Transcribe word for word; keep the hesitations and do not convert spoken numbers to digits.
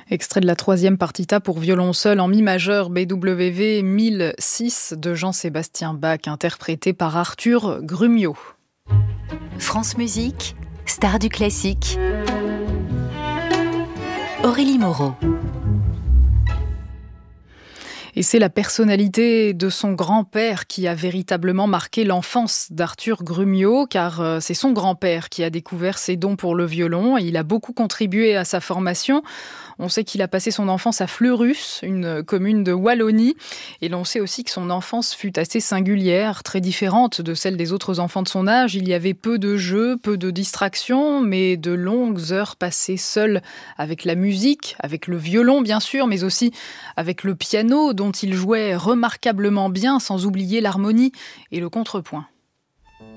Extrait de la troisième partita pour violon seul en mi majeur B W V mille six de Jean-Sébastien Bach, interprété par Arthur Grumiaux. France Musique, star du classique. Aurélie Moreau. Et c'est la personnalité de son grand-père qui a véritablement marqué l'enfance d'Arthur Grumiaux, car c'est son grand-père qui a découvert ses dons pour le violon et il a beaucoup contribué à sa formation. On sait qu'il a passé son enfance à Fleurus, une commune de Wallonie, et l'on sait aussi que son enfance fut assez singulière, très différente de celle des autres enfants de son âge. Il y avait peu de jeux, peu de distractions, mais de longues heures passées seul avec la musique, avec le violon bien sûr, mais aussi avec le piano dont il jouait remarquablement bien, sans oublier l'harmonie et le contrepoint.